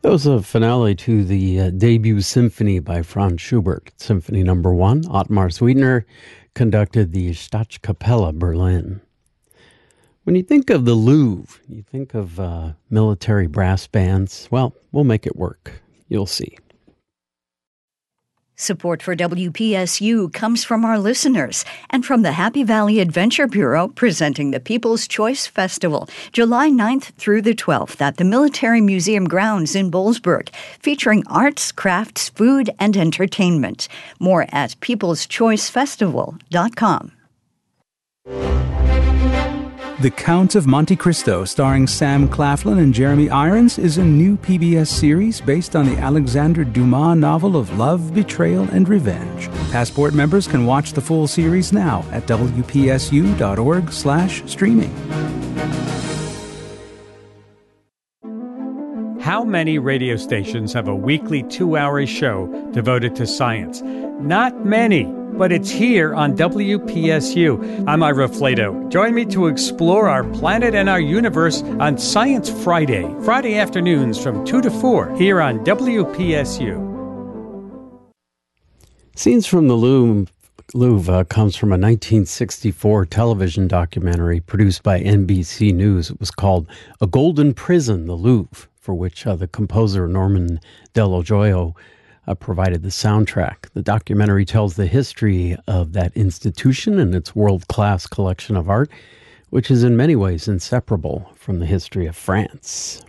That was a finale to the debut symphony by Franz Schubert, Symphony No. 1. Ottmar Sweetner conducted the Staatskapelle Berlin. When you think of the Louvre, you think of military brass bands. Well, we'll make it work. You'll see. Support for WPSU comes from our listeners and from the Happy Valley Adventure Bureau presenting the People's Choice Festival, July 9th through the 12th at the Military Museum grounds in Boalsburg, featuring arts, crafts, food, and entertainment. More at peopleschoicefestival.com. The Count of Monte Cristo, starring Sam Claflin and Jeremy Irons, is a new PBS series based on the Alexandre Dumas novel of love, betrayal, and revenge. Passport members can watch the full series now at wpsu.org/streaming. How many radio stations have a weekly 2-hour show devoted to science? Not many, but it's here on WPSU. I'm Ira Flato. Join me to explore our planet and our universe on Science Friday afternoons from 2 to 4 here on WPSU. Scenes from the Louvre comes from a 1964 television documentary produced by NBC News. It was called A Golden Prison, the Louvre, for which the composer Norman Dello Joio provided the soundtrack. The documentary tells the history of that institution and its world-class collection of art, which is in many ways inseparable from the history of France.